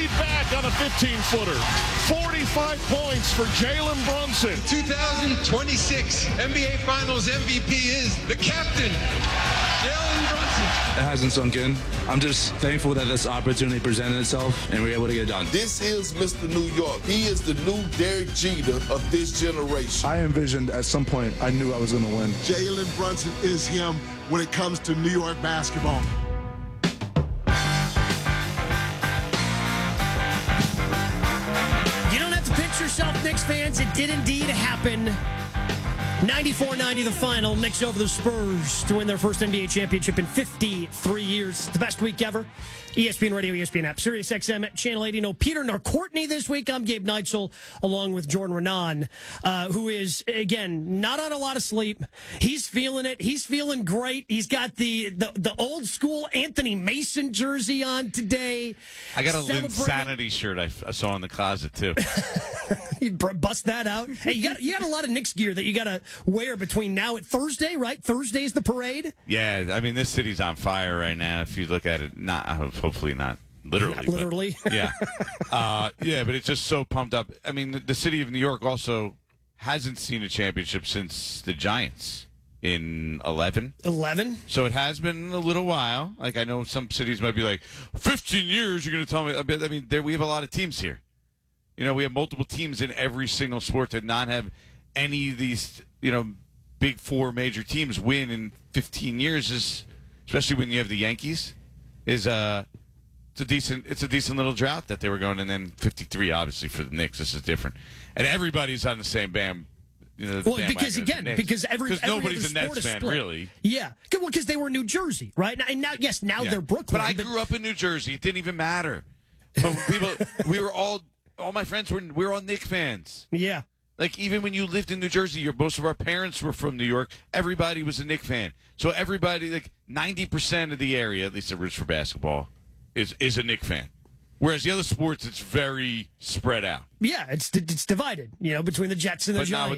back on a 15-footer. 45 points for Jalen Brunson. 2026 NBA Finals MVP is the captain, Jalen Brunson. It hasn't sunk in. I'm just thankful that this opportunity presented itself and we were able to get it done. This is Mr. New York. He is the new Derek Jeter of this generation. I envisioned at some point I knew I was going to win. Jalen Brunson is him when it comes to New York basketball. You don't have to pinch yourself, Knicks fans. It did indeed happen. 94-90 the final. Knicks over the Spurs to win their first NBA championship in 53 years. The best week ever. ESPN Radio, ESPN app, Sirius XM, Channel 80. No Peter nor Courtney this week. I'm Gabe Neitzel, along with Jordan Renan, who is, again, not on a lot of sleep. He's feeling it. He's feeling great. He's got the old school Anthony Mason jersey on today. I got a Linsanity shirt I saw in the closet, too. You bust that out. Hey, you got a lot of Knicks gear that you got to wear between now and Thursday, right? Thursday's the parade. Yeah, I mean, this city's on fire right now. If you look at it, hopefully not literally. Not literally. But, yeah. Yeah, but it's just so pumped up. I mean, the city of New York also hasn't seen a championship since the Giants in 11. 11? So it has been a little while. Like, I know some cities might be like, 15 years, you're going to tell me. I mean, we have a lot of teams here. You know, we have multiple teams in every single sport. To not have any of these, big four major teams win in 15 years is, especially when you have the Yankees, is it's a decent little drought that they were going. And then 53, obviously, for the Knicks. This is different. And everybody's on the same band. Because nobody's a Nets fan, really. Yeah. Well, because they were New Jersey, right? And now, yes, now they're Brooklyn. But I grew up in New Jersey. It didn't even matter. We were all my friends we were all Knicks fans. Yeah. Like, even when you lived in New Jersey, most of our parents were from New York. Everybody was a Knicks fan. So everybody, like 90% of the area, at least that roots for basketball, is a Knicks fan. Whereas the other sports, it's very spread out. Yeah, it's divided, between the Jets and the Giants.